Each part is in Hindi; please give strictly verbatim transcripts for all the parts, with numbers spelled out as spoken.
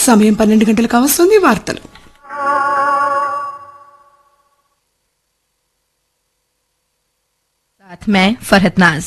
సమయం పన్నెండు గంటలకు వస్తుంది వార్తలు. साथ मैं फरहत नाज.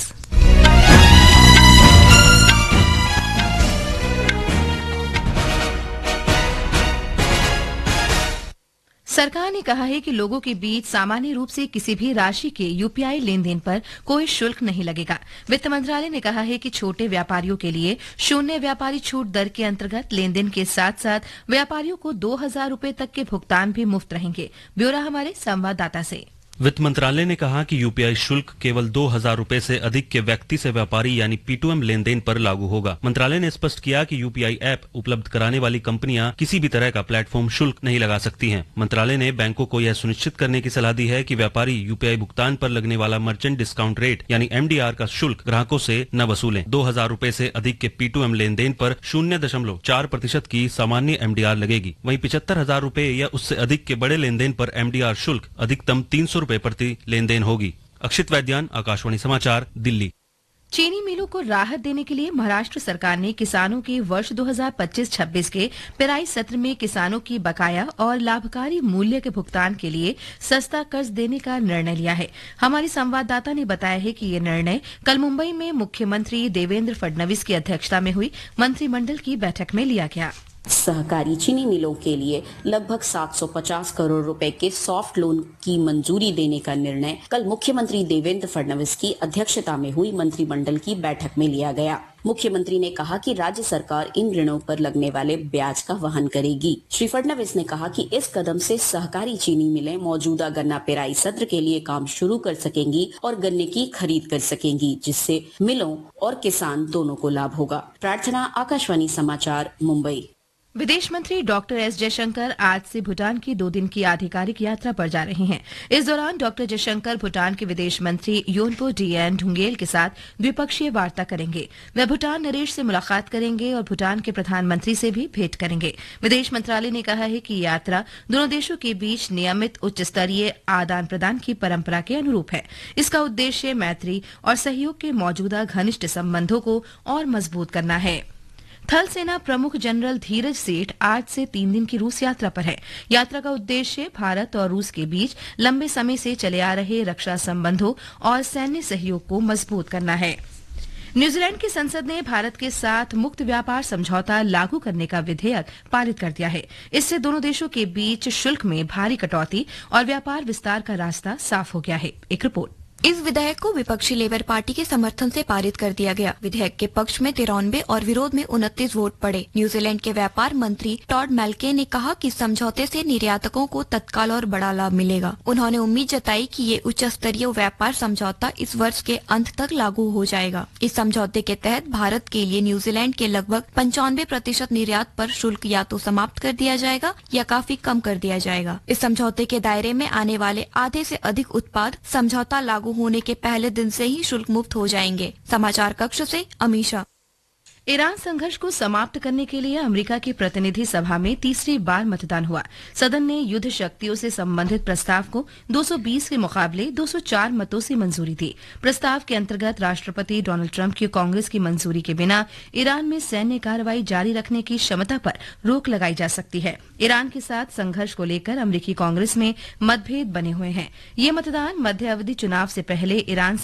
सरकार ने कहा है कि लोगों के बीच सामान्य रूप से किसी भी राशि के यूपीआई लेन देन पर कोई शुल्क नहीं लगेगा. वित्त मंत्रालय ने कहा है कि छोटे व्यापारियों के लिए शून्य व्यापारी छूट दर के अंतर्गत लेन देन के साथ साथ व्यापारियों को दो हजार रूपये तक के भुगतान भी मुफ्त रहेंगे. ब्यौरा हमारे संवाददाता से. वित्त मंत्रालय ने कहा कि यूपीआई शुल्क केवल दो हजार रूपये से अधिक के व्यक्ति से व्यापारी यानी P to M lane then पर लागू होगा. मंत्रालय ने स्पष्ट किया कि यूपीआई ऐप उपलब्ध कराने वाली कंपनियां किसी भी तरह का प्लेटफॉर्म शुल्क नहीं लगा सकती हैं. मंत्रालय ने बैंकों को यह सुनिश्चित करने की सलाह दी है कि व्यापारी यूपीआई भुगतान पर लगने वाला मर्चेंट डिस्काउंट रेट यानी एम डी आर का शुल्क ग्राहकों से न वसूलें. दो हजार रूपये से अधिक के P to M lane then पर शून्य दशमलव चार प्रतिशत की सामान्य एम डी आर लगेगी. वहीं पिछहत्तर हजार रूपये या उससे अधिक के बड़े लेन देन पर एम डी आर शुल्क अधिकतम तीन सौ रूपये प्रति लेन देन होगी. अक्षित वैद्यान, आकाशवाणी समाचार, दिल्ली. चीनी मिलों को राहत देने के लिए महाराष्ट्र सरकार ने किसानों के वर्ष दो हजार पच्चीस छब्बीस के पेराई सत्र में किसानों की बकाया और लाभकारी मूल्य के भुगतान के लिए सस्ता कर्ज देने का निर्णय लिया है. हमारी संवाददाता ने बताया है कि ये निर्णय कल मुंबई में मुख्यमंत्री देवेंद्र फडणवीस की अध्यक्षता में हुई मंत्रिमंडल की बैठक में लिया गया. सहकारी चीनी मिलों के लिए लगभग सात सौ पचास करोड़ रुपए के सॉफ्ट लोन की मंजूरी देने का निर्णय कल मुख्यमंत्री देवेंद्र फडणवीस की अध्यक्षता में हुई मंत्रिमंडल की बैठक में लिया गया. मुख्यमंत्री ने कहा कि राज्य सरकार इन ऋणों पर लगने वाले ब्याज का वहन करेगी. श्री फडणवीस ने कहा कि इस कदम से सहकारी चीनी मिलें मौजूदा गन्ना पेराई सत्र के लिए काम शुरू कर सकेंगी और गन्ने की खरीद कर सकेंगी, जिससे मिलों और किसान दोनों को लाभ होगा. प्रार्थना, आकाशवाणी समाचार, मुंबई. विदेश मंत्री डॉक्टर एस जयशंकर आज से भूटान की दो दिन की आधिकारिक यात्रा पर जा रहे हैं. इस दौरान डॉक्टर जयशंकर भूटान के विदेश मंत्री योनपो डीएन ढुंगेल के साथ द्विपक्षीय वार्ता करेंगे. वे भूटान नरेश से मुलाकात करेंगे और भूटान के प्रधानमंत्री से भी भेंट करेंगे. विदेश मंत्रालय ने कहा है कि ये यात्रा दोनों देशों के बीच नियमित उच्च स्तरीय आदान प्रदान की परंपरा के अनुरूप है. इसका उद्देश्य मैत्री और सहयोग के मौजूदा घनिष्ठ संबंधों को और मजबूत करना है. थल सेना प्रमुख जनरल धीरज सेठ आज से तीन दिन की रूस यात्रा पर है. यात्रा का उद्देश्य भारत और रूस के बीच लंबे समय से चले आ रहे रक्षा संबंधों और सैन्य सहयोग को मजबूत करना है. न्यूजीलैंड की संसद ने भारत के साथ मुक्त व्यापार समझौता लागू करने का विधेयक पारित कर दिया है. इससे दोनों देशों के बीच शुल्क में भारी कटौती और व्यापार विस्तार का रास्ता साफ हो गया है. एक रिपोर्ट. इस विधेयक को विपक्षी लेबर पार्टी के समर्थन से पारित कर दिया गया. विधेयक के पक्ष में तिरानवे और विरोध में उनतीस वोट पड़े. न्यूजीलैंड के व्यापार मंत्री टॉड मैल्के ने कहा कि समझौते से निर्यातकों को तत्काल और बड़ा लाभ मिलेगा. उन्होंने उम्मीद जताई कि ये उच्च स्तरीय व्यापार समझौता इस वर्ष के अंत तक लागू हो जाएगा. इस समझौते के तहत भारत के लिए न्यूजीलैंड के लगभग पंचानवे प्रतिशत निर्यात पर शुल्क या तो समाप्त कर दिया जाएगा या काफी कम कर दिया जाएगा. इस समझौते के दायरे में आने वाले आधे से अधिक उत्पाद समझौता लागू होने के पहले दिन से ही शुल्क मुक्त हो जाएंगे. समाचार कक्ष से अमीशा. ईरान संघर्ष को समाप्त करने के लिए अमेरिका की प्रतिनिधि सभा में तीसरी बार मतदान हुआ. सदन ने युद्ध शक्तियों से संबंधित प्रस्ताव को दो सौ बीस के मुकाबले दो सौ चार मतों से मंजूरी दी. प्रस्ताव के अंतर्गत राष्ट्रपति डोनाल्ड ट्रंप की कांग्रेस की मंजूरी के बिना ईरान में सैन्य कार्रवाई जारी रखने की क्षमता पर रोक लगाई जा सकती है. ईरान के साथ संघर्ष को लेकर अमेरिकी कांग्रेस में मतभेद बने हुए हैं. ये मतदान मध्य अवधि चुनाव से पहले ईरान